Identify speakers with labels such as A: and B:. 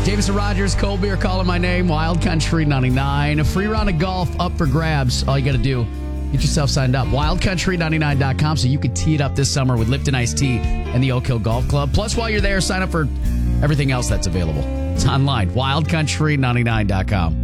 A: Jameson Rogers, cold beer calling my name, Wild Country 99. A free round of golf up for grabs. All you got to do, get yourself signed up. WildCountry99.com so you can tee it up this summer with Lipton Iced Tea and the Oak Hill Golf Club. Plus, while you're there, sign up for everything else that's available. It's online, WildCountry99.com.